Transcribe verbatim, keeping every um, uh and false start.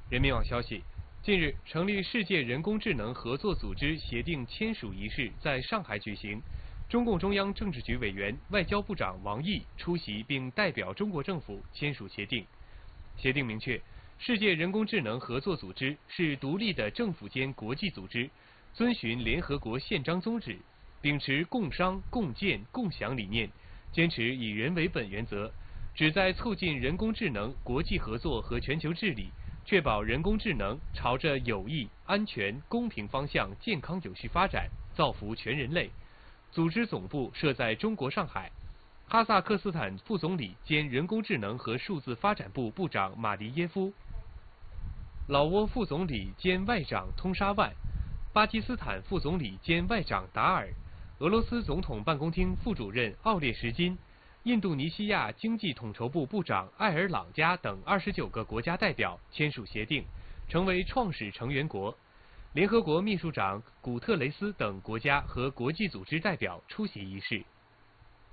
人民网消息，近日，成立世界人工智能合作组织协定签署仪式在上海举行。中共中央政治局委员、外交部长王毅出席并代表中国政府签署协定。协定明确，世界人工智能合作组织是独立的政府间国际组织，遵循联合国宪章宗旨，秉持共商、共建、共享理念，坚持以人为本原则，旨在促进人工智能国际合作和全球治理，确保人工智能朝着有益、安全、公平方向健康有序发展，造福全人类。组织总部设在中国上海。哈萨克斯坦副总理兼人工智能和数字发展部部长马利耶夫，老挝副总理兼外长通沙万，巴基斯坦副总理兼外长达尔，俄罗斯总统办公厅副主任奥列什金，印度尼西亚经济统筹部部长艾尔朗加等二十九个国家代表签署协定，成为创始成员国。联合国秘书长古特雷斯等国家和国际组织代表出席仪式。